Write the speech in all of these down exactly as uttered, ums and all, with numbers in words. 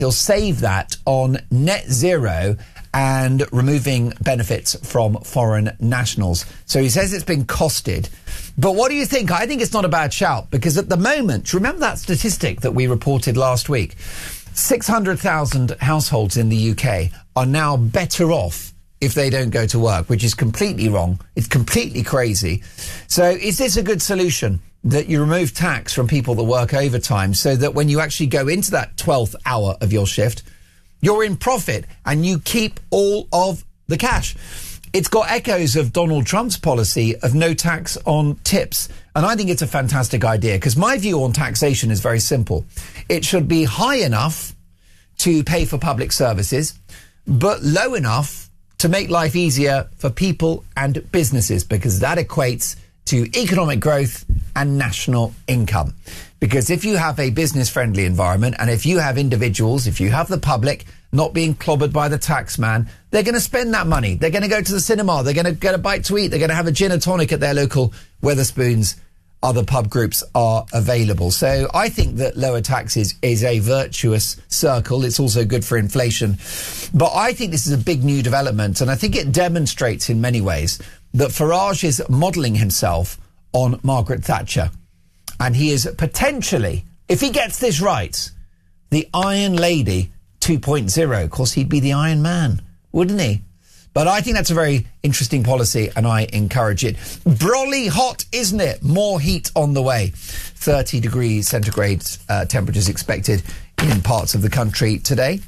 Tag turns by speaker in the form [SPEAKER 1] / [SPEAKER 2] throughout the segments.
[SPEAKER 1] he'll save that on net zero and removing benefits from foreign nationals. So he says it's been costed. But what do you think? I think it's not a bad shout, because at the moment, remember that statistic that we reported last week? six hundred thousand households in the U K are now better off if they don't go to work, which is completely wrong. It's completely crazy. So is this a good solution, that you remove tax from people that work overtime so that when you actually go into that twelfth hour of your shift, you're in profit and you keep all of the cash? It's got echoes of Donald Trump's policy of no tax on tips. And I think it's a fantastic idea, because my view on taxation is very simple. It should be high enough to pay for public services, but low enough to make life easier for people and businesses, because that equates to economic growth and national income. Because if you have a business-friendly environment, and if you have individuals, if you have the public not being clobbered by the tax man, they're going to spend that money. They're going to go to the cinema. They're going to get a bite to eat. They're going to have a gin and tonic at their local Wetherspoons. Other pub groups are available. So I think that lower taxes is a virtuous circle. It's also good for inflation. But I think this is a big new development, and I think it demonstrates in many ways that Farage is modelling himself on Margaret Thatcher. And he is potentially, if he gets this right, the Iron Lady two point oh. Of course, he'd be the Iron Man, wouldn't he? But I think that's a very interesting policy, and I encourage it. Brolly hot, isn't it? More heat on the way. thirty degrees centigrade uh, temperatures expected in parts of the country today.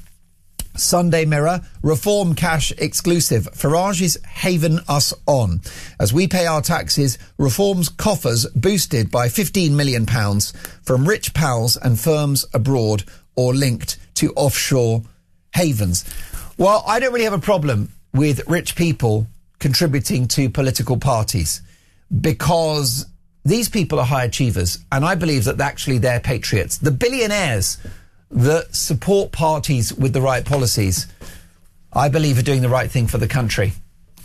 [SPEAKER 1] Sunday Mirror, Reform Cash exclusive. Farage is having us on. As we pay our taxes, Reform's coffers boosted by fifteen million pounds from rich pals and firms abroad or linked to offshore havens. Well, I don't really have a problem with rich people contributing to political parties, because these people are high achievers, and I believe that actually they're patriots. The billionaires that support parties with the right policies, I believe, are doing the right thing for the country.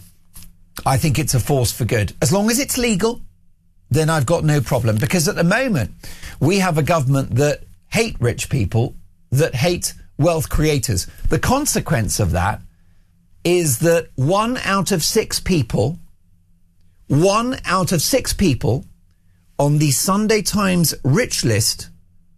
[SPEAKER 1] I think it's a force for good. As long as it's legal, then I've got no problem, because at the moment we have a government that hate rich people, that hate wealth creators. The consequence of that is that one out of six people, one out of six people on the Sunday Times rich list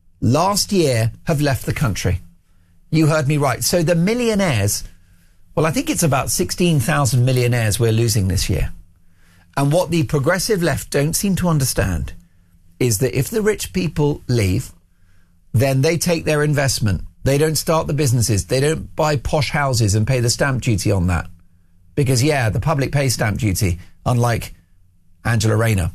[SPEAKER 1] last year have left the country. You heard me right. So the millionaires, well, I think it's about sixteen thousand millionaires we're losing this year. And what the progressive left don't seem to understand is that if the rich people leave, then they take their investment. They don't start the businesses. They don't buy posh houses and pay the stamp duty on that. Because, yeah, the public pays stamp duty, unlike Angela Rayner.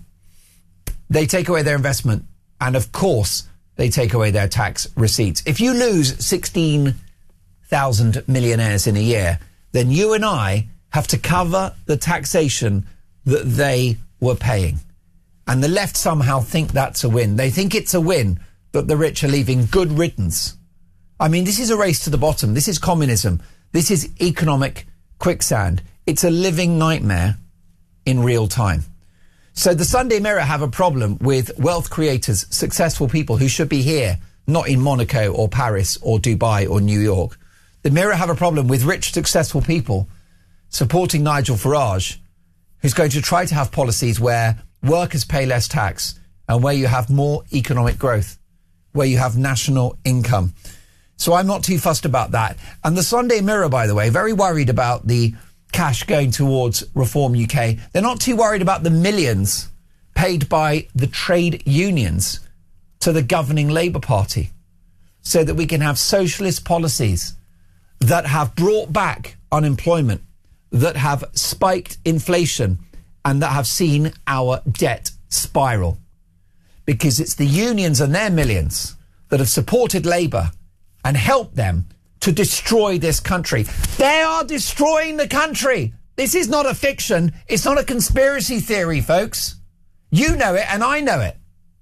[SPEAKER 1] They take away their investment. And, of course, they take away their tax receipts. If you lose sixteen thousand millionaires in a year, then you and I have to cover the taxation that they were paying. And the left somehow think that's a win. They think it's a win that the rich are leaving. Good riddance. I mean, this is a race to the bottom. This is communism. This is economic quicksand. It's a living nightmare in real time. So the Sunday Mirror have a problem with wealth creators, successful people who should be here, not in Monaco or Paris or Dubai or New York. The Mirror have a problem with rich, successful people supporting Nigel Farage, who's going to try to have policies where workers pay less tax and where you have more economic growth, where you have national income. So I'm not too fussed about that. And the Sunday Mirror, by the way, very worried about the cash going towards Reform U K. They're not too worried about the millions paid by the trade unions to the governing Labour Party so that we can have socialist policies that have brought back unemployment, that have spiked inflation, and that have seen our debt spiral. Because it's the unions and their millions that have supported Labour and help them to destroy this country. They are destroying the country. This is not a fiction. It's not a conspiracy theory, folks. You know it and I know it.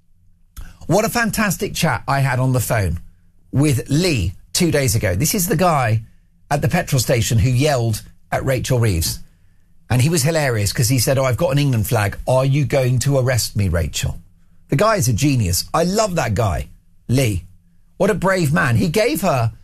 [SPEAKER 1] What a fantastic chat I had on the phone with Lee two days ago. This is the guy at the petrol station who yelled at Rachel Reeves. And he was hilarious because he said, oh, I've got an England flag. Are you going to arrest me, Rachel? The guy is a genius. I love that guy, Lee. What a brave man. He gave her